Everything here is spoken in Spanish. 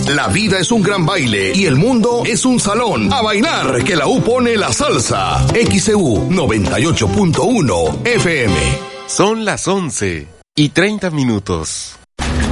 La vida es un gran baile y el mundo es un salón. A bailar, que la U pone la salsa. XEU 98.1 FM. Son las 11:30.